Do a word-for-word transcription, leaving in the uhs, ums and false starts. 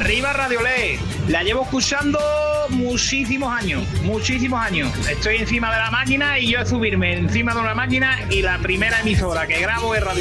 Arriba Radio Ley. La llevo escuchando muchísimos años, muchísimos años. Estoy encima de la máquina y yo subirme encima de una máquina y la primera emisora que grabo es Radio